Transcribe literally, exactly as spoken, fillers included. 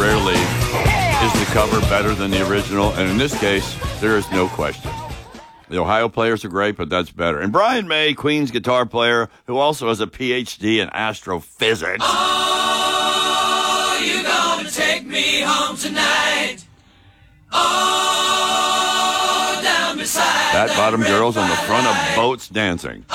rarely is the cover better than the original, and in this case, there is no question. The Ohio players are great, but that's better. And Brian May, Queen's guitar player, who also has a P H D in astrophysics. Oh, you're gonna take me home tonight. Oh, down beside Fat bottom that girls on the red front of light. boats dancing.